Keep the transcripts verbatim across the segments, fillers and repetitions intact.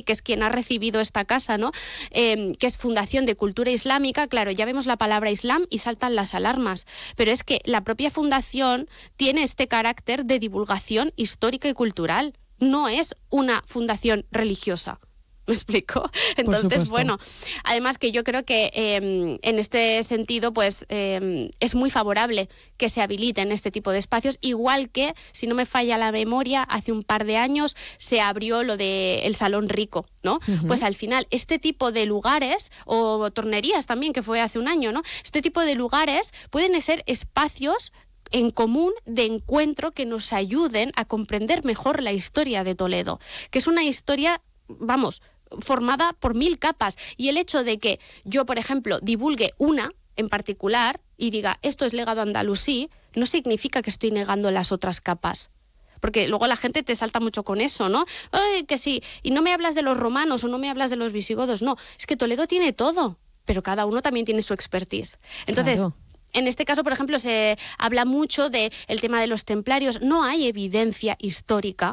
que es quien ha recibido esta casa, ¿no? Eh, que es Fundación de Cultura Islámica, claro, ya vemos la palabra Islam y saltan las alarmas, pero es que la propia fundación tiene este carácter de divulgación histórica y cultural, no es una fundación religiosa. ¿Me explico? Entonces, bueno, además que yo creo que eh, en este sentido, pues eh, es muy favorable que se habiliten este tipo de espacios, igual que, si no me falla la memoria, hace un par de años se abrió lo del Salón Rico, ¿no? Uh-huh. Pues al final, este tipo de lugares, o tornerías también, que fue hace un año, ¿no? Este tipo de lugares pueden ser espacios en común de encuentro que nos ayuden a comprender mejor la historia de Toledo, que es una historia, vamos, formada por mil capas, y el hecho de que yo, por ejemplo, divulgue una en particular y diga esto es legado andalusí, no significa que estoy negando las otras capas. Porque luego la gente te salta mucho con eso, ¿no? Ay, que sí, y no me hablas de los romanos o no me hablas de los visigodos. No, es que Toledo tiene todo, pero cada uno también tiene su expertise. Entonces, claro, en este caso, por ejemplo, se habla mucho del tema de los templarios. No hay evidencia histórica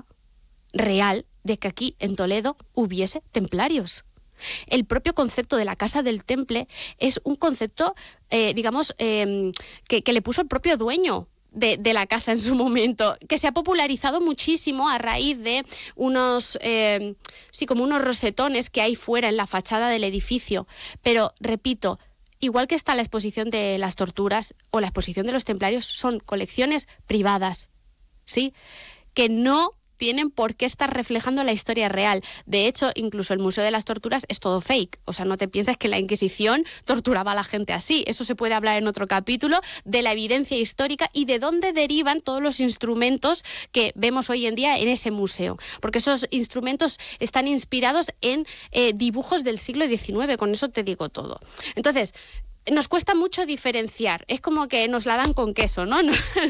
real de que aquí en Toledo hubiese templarios. El propio concepto de la Casa del Temple es un concepto, eh, digamos, eh, que, que le puso el propio dueño de, de la casa en su momento, que se ha popularizado muchísimo a raíz de unos, eh, sí, como unos rosetones que hay fuera en la fachada del edificio. Pero, repito, igual que está la exposición de las torturas o la exposición de los templarios, son colecciones privadas, ¿sí? Que no tienen por qué estar reflejando la historia real. De hecho, incluso el Museo de las Torturas es todo fake. O sea, no te pienses que la Inquisición torturaba a la gente así. Eso se puede hablar en otro capítulo de la evidencia histórica y de dónde derivan todos los instrumentos que vemos hoy en día en ese museo. Porque esos instrumentos están inspirados en eh, dibujos del siglo diecinueve. Con eso te digo todo. Entonces, nos cuesta mucho diferenciar, es como que nos la dan con queso, ¿no?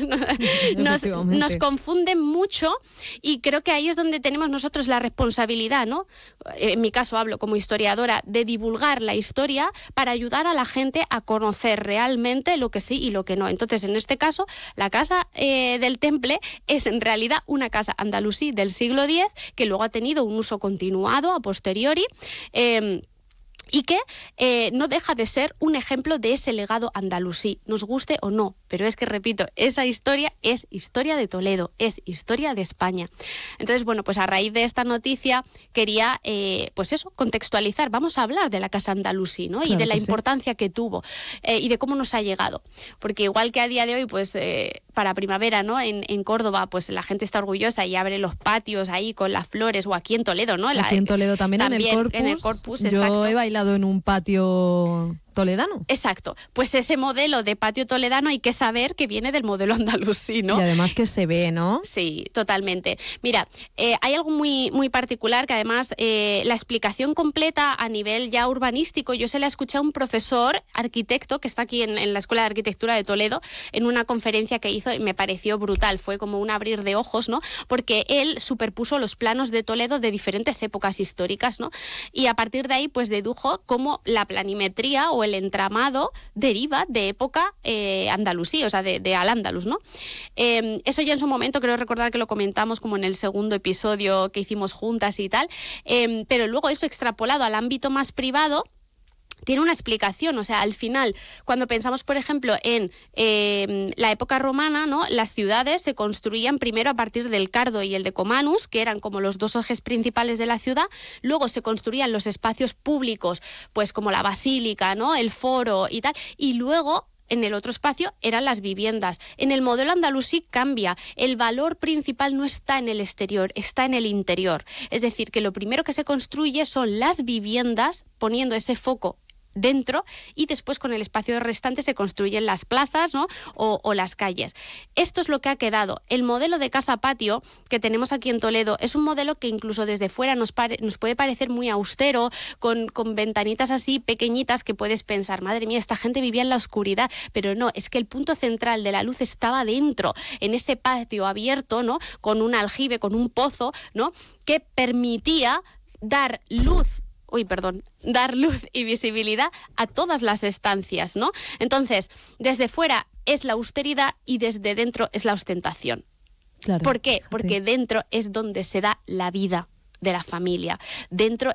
Nos, nos confunden mucho y creo que ahí es donde tenemos nosotros la responsabilidad, ¿no? En mi caso hablo como historiadora, de divulgar la historia para ayudar a la gente a conocer realmente lo que sí y lo que no. Entonces, en este caso, la Casa eh, del Temple es en realidad una casa andalusí del siglo diez que luego ha tenido un uso continuado a posteriori, eh, y que eh, no deja de ser un ejemplo de ese legado andalusí, nos guste o no, pero es que, repito, esa historia es historia de Toledo, es historia de España. Entonces, bueno, pues a raíz de esta noticia quería, eh, pues eso, contextualizar, vamos a hablar de la Casa Andalusí, ¿no? Claro, y de la que importancia sí. que tuvo eh, y de cómo nos ha llegado, porque igual que a día de hoy, pues eh, para primavera, ¿no? En, en Córdoba, pues la gente está orgullosa y abre los patios ahí con las flores, o aquí en Toledo, ¿no? Aquí la, en Toledo también, también en el Corpus, en el Corpus, yo exacto. he bailado en un patio toledano. Exacto, pues ese modelo de patio toledano hay que saber que viene del modelo andalusí, ¿no? Y además que se ve, ¿no? Sí, totalmente. Mira, eh, hay algo muy, muy particular que además eh, la explicación completa a nivel ya urbanístico, yo se la escuché a un profesor arquitecto que está aquí en, en la Escuela de Arquitectura de Toledo en una conferencia que hizo y me pareció brutal, fue como un abrir de ojos, ¿no? Porque él superpuso los planos de Toledo de diferentes épocas históricas, ¿no? Y a partir de ahí pues dedujo cómo la planimetría o el entramado deriva de época eh, andalusí, o sea, de, de Al-Ándalus, ¿no? Eh, eso ya en su momento creo recordar que lo comentamos como en el segundo episodio que hicimos juntas y tal, eh, pero luego eso extrapolado al ámbito más privado tiene una explicación, o sea, al final, cuando pensamos, por ejemplo, en eh, la época romana, ¿no? Las ciudades se construían primero a partir del Cardo y el Decomanus, que eran como los dos ejes principales de la ciudad, luego se construían los espacios públicos, pues como la basílica, ¿no? El foro y tal, y luego en el otro espacio eran las viviendas. En el modelo andalusí cambia. El valor principal no está en el exterior, está en el interior. Es decir, que lo primero que se construye son las viviendas, poniendo ese foco dentro, y después con el espacio restante se construyen las plazas, ¿no? o, o las calles. Esto es lo que ha quedado. El modelo de casa-patio que tenemos aquí en Toledo es un modelo que incluso desde fuera nos, pare, nos puede parecer muy austero, con, con ventanitas así pequeñitas que puedes pensar, madre mía, esta gente vivía en la oscuridad, pero no, es que el punto central de la luz estaba dentro, en ese patio abierto, ¿no? Con un aljibe, con un pozo, ¿no? Que permitía dar luz Uy, perdón, dar luz y visibilidad a todas las estancias, ¿no? Entonces, desde fuera es la austeridad y desde dentro es la ostentación. Claro. ¿Por qué? Porque dentro es donde se da la vida de la familia. Dentro